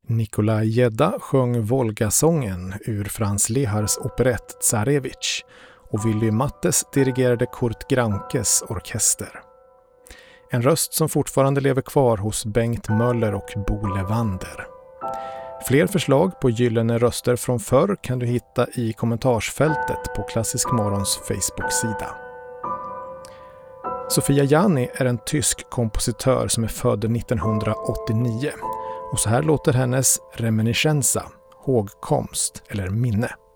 Nikolaj Gedda sjöng Volgasången ur Franz Lehars operett Tsarevich och Willy Mattes dirigerade Kurt Grankes orkester. En röst som fortfarande lever kvar hos Bengt Möller och Bo Levander. Fler förslag på gyllene röster från förr kan du hitta i kommentarsfältet på Klassisk Morgons Facebook-sida. Sofia Janni är en tysk kompositör som är född 1989 och så här låter hennes reminiscenza, hågkomst eller minne.